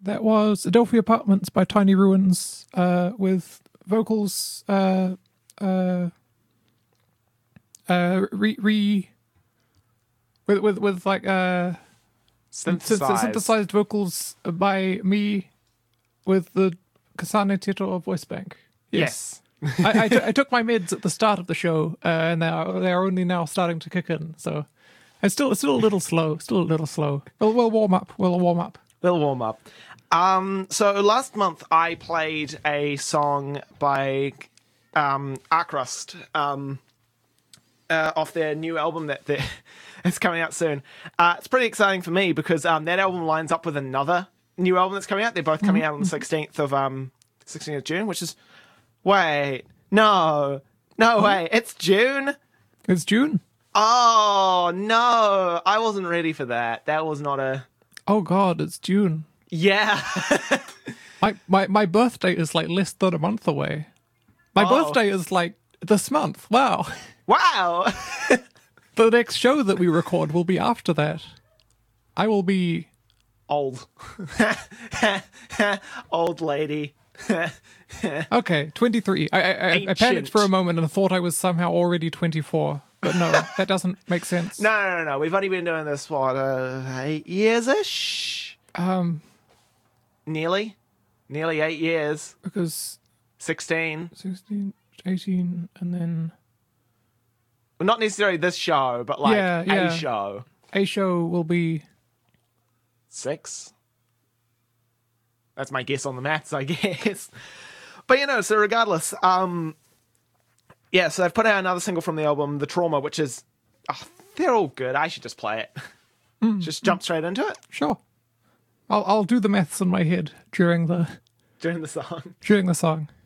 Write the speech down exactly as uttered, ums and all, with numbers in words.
That was Adelphi Apartments by Tiny Ruins, uh, with vocals, uh, uh, uh, re, re with, with, with like, uh, Synthesized. synthesized vocals by me with the Kasane Tito voice bank. Yes. Yes. I, I, t- I took my mids at the start of the show, uh, and they are, they are only now starting to kick in, so it's still, it's still a little slow, still a little slow. We'll, we'll warm up, we'll warm up. We'll warm up. Um, so last month I played a song by um, Arkrust um, uh, off their new album that is coming out soon. Uh, it's pretty exciting for me because um, that album lines up with another new album that's coming out. They're both coming out on the sixteenth of um, sixteenth of June, which is wait, no, no way, it's June. It's June. Oh no, I wasn't ready for that. That was not a. Oh God, it's June. Yeah. my, my my birthday is like less than a month away. My Oh. birthday is like this month. Wow. Wow. The next show that we record will be after that. I will be Old. Old lady. okay. twenty-three. I I, I, I panicked Ancient. for a moment and thought I was somehow already twenty-four. But no, that doesn't make sense. No, no, no, no. We've only been doing this, what, uh, eight years-ish? Um, Nearly. Nearly eight years. because sixteen. sixteen, eighteen, and then Well, not necessarily this show, but like Yeah, yeah. a show. a show will be Six? That's my guess on the maths, I guess. But, you know, so regardless, um, yeah, so they've put out another single from the album, The Trauma, which is, oh, they're all good. I should just play it. Just jump straight into it sure. I'll I'll do the maths in my head during the during the song. during the song.